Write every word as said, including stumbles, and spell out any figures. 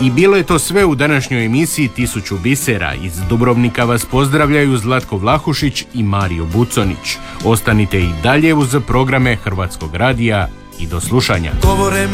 I bilo je to sve u današnjoj emisiji Tisuću bisera. Iz Dubrovnika vas pozdravljaju Zlatko Vlahušić i Mario Buconić. Ostanite i dalje uz programe Hrvatskog radija i do slušanja.